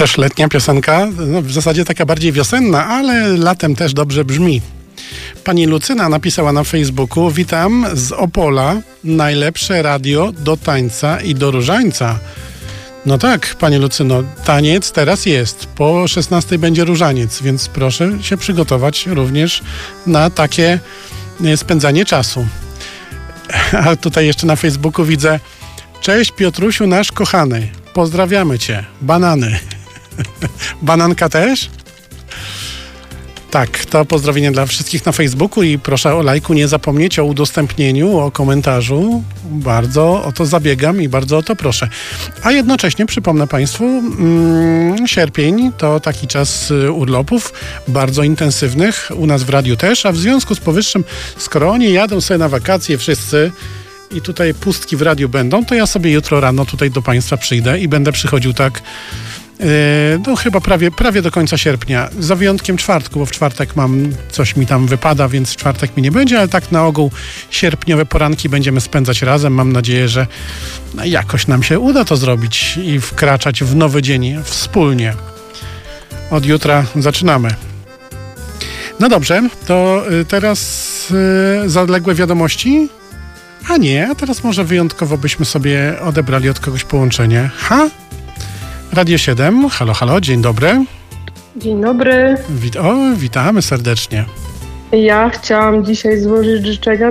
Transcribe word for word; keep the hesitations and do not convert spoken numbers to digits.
Też letnia piosenka, no w zasadzie taka bardziej wiosenna, ale latem też dobrze brzmi. Pani Lucyna napisała na Facebooku: witam z Opola, najlepsze radio do tańca i do różańca. No tak, Pani Lucyno, taniec teraz jest. Po szesnastej będzie różaniec, więc proszę się przygotować również na takie spędzanie czasu. A tutaj jeszcze na Facebooku widzę: cześć Piotrusiu nasz kochany, pozdrawiamy Cię, banany. Bananka też? Tak, to pozdrowienie dla wszystkich na Facebooku i proszę o lajku, nie zapomnieć o udostępnieniu, o komentarzu. Bardzo o to zabiegam i bardzo o to proszę. A jednocześnie przypomnę Państwu, mm, sierpień to taki czas urlopów bardzo intensywnych, u nas w radiu też, a w związku z powyższym, skoro oni jadą sobie na wakacje wszyscy i tutaj pustki w radiu będą, to ja sobie jutro rano tutaj do Państwa przyjdę i będę przychodził tak no chyba prawie, prawie do końca sierpnia, za wyjątkiem czwartku, bo w czwartek mam, coś mi tam wypada, więc w czwartek mi nie będzie, ale tak na ogół sierpniowe poranki będziemy spędzać razem. Mam nadzieję, że jakoś nam się uda to zrobić i wkraczać w nowy dzień wspólnie. Od jutra zaczynamy. No dobrze, to teraz yy, zaległe wiadomości? A nie, a teraz może wyjątkowo byśmy sobie odebrali od kogoś połączenie. Ha? Radio siedem, halo, halo, dzień dobry. Dzień dobry. Wit- o, witamy serdecznie. Ja chciałam dzisiaj złożyć życzenia